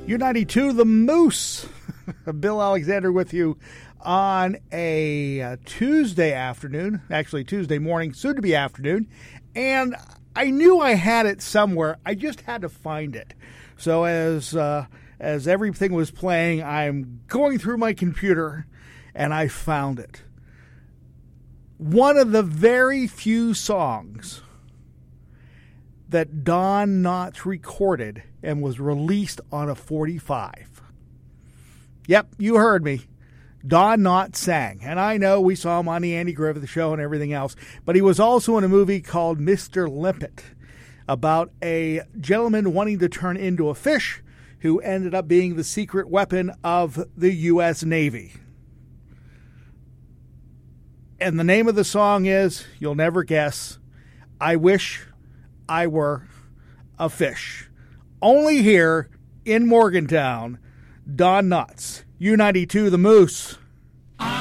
U92, The Moose. Bill Alexander with you on a Tuesday afternoon, actually Tuesday morning, soon to be afternoon. And I knew I had it somewhere. I just had to find it. So as everything was playing, I'm going through my computer and I found it. One of the very few songs that Don Knotts recorded and was released on a 45. Yep, you heard me. Don Knotts sang. And I know we saw him on the Andy Griffith Show and everything else, but he was also in a movie called Mr. Limpet about a gentleman wanting to turn into a fish who ended up being the secret weapon of the U.S. Navy. And the name of the song is, you'll never guess, I Wish I Were a Fish. Only here in Morgantown, Don Knotts, U92, The Moose.